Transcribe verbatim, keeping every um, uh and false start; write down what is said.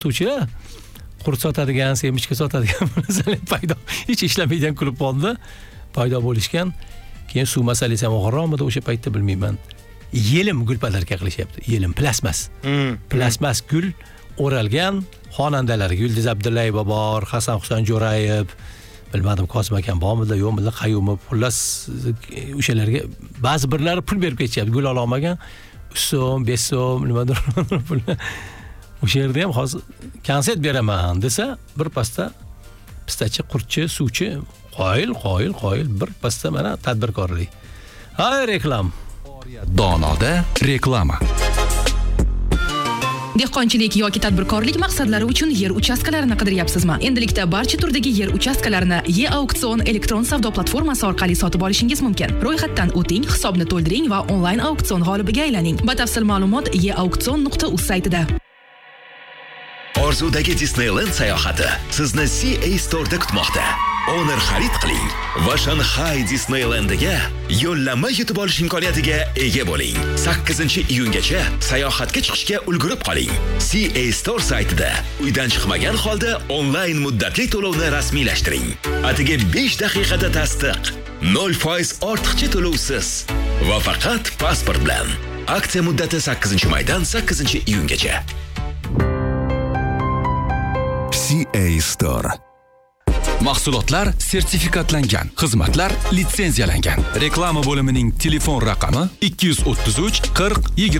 o'qituvchilar qurt sotadigan, semichka sotadigan narsalar paydo, hech ishlamaydigan klub fonda paydo bo'lishgan. Keyin suv masalasi ham og'irroqmidi o'sha paytda bilmayman. Yelim gul podarka qilishyapti. Yelim plasmas. Hmm. Plasmas gul o'ralgan xonandalar, Yulduz Abdullayeva bor, Hasan Husan Jo'rayev, bilmadim Qosim akam bormidi, yo'qmi, Qayyumov, xullas o'shalarga ba'zi birlari pul berib ketishyapti. Gul ola olmagan uch so'm, besh so'm, nimadir pulni. O'sha yerda ham hozir konsert beraman desa, bir pasta pistachi, qurtchi, suvchi, qoyil, qoyil, qoyil, bir pasta mana tadbirkorlik. Hay reklam. Donoda reklama. Dehqonchilik yoki tadbirkorlik maqsadlari uchun yer uchastkalarini qidiryapsizmi? Endilikda barcha turdagi yer uchastkalarini E-Auksion elektron savdo platformasi orqali sotib olishingiz mumkin. Ro'yxatdan o'ting, hisobni to'ldiring va onlayn auksion g'olibiga aylaning. Batafsil ma'lumot e auksion nuqta uz saytida. Orzudagi Disneyland sayohati sizni C A Store'da kutmoqda. Owner xarid qiling va Shanghai Disneylandiga yo'llanma yutib olish imkoniyatiga ega bo'ling. sakkizinchi iyungacha sayohatga chiqishga ulgurib qoling. C A Store saytida uydan chiqmagan holda onlayn muddatli to'lovni rasmiylashtiring. Atiga besh daqiqada tasdiq, nol foiz ortiqcha to'lovsiz va faqat pasport bilan. Aksiya muddati sakkizinchi maydan sakkizinchi iyungacha. C A Store. Mahsulotlar sertifikatlangan, xizmatlar litsenziyalangan. Reklama bo'limining telefon raqami ikki yuz o'ttiz uch qirq yigirma